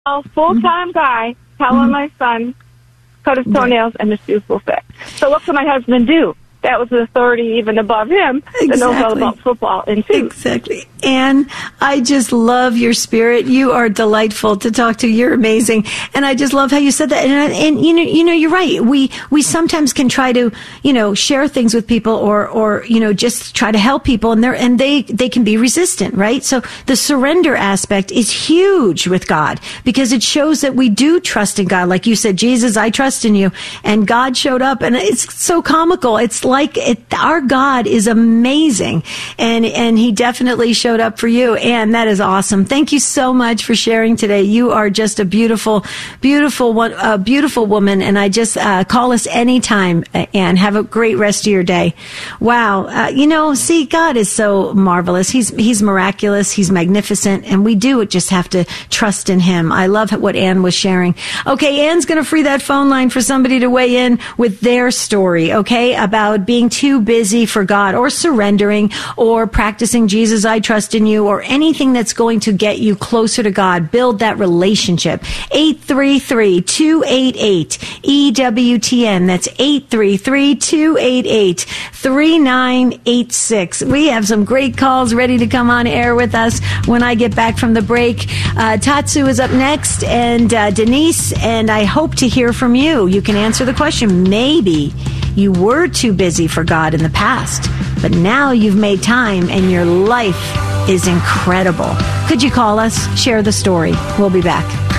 a full-time guy telling my son cut his toenails and his shoes will fit. So what can my husband do? That was an authority even above him that knows all about football and shoes. Exactly. Anne, I just love your spirit. You are delightful to talk to. You're amazing. And I just love how you said that. And you know, you're right. We sometimes can try to, share things with people or just try to help people and they can be resistant, right? So the surrender aspect is huge with God because it shows that we do trust in God. Like you said, Jesus, I trust in you. And God showed up and it's so comical. It's like our God is amazing. And he definitely showed up for you. And that is awesome. Thank you so much for sharing today. You are just a beautiful, beautiful woman. And I just call us anytime and have a great rest of your day. Wow. See, God is so marvelous. He's miraculous. He's magnificent. And we do just have to trust in him. I love what Anne was sharing. Okay. Anne's going to free that phone line for somebody to weigh in with their story. Okay. About being too busy for God or surrendering or practicing Jesus, I trust in you, or anything that's going to get you closer to God. Build that relationship. 833-288-EWTN. That's 833-288-3986. We have some great calls ready to come on air with us when I get back from the break. Tatsu is up next and Denise, and I hope to hear from you. You can answer the question. Maybe you were too busy for God in the past, but now you've made time and your life is incredible. Could you call us? Share the story. We'll be back.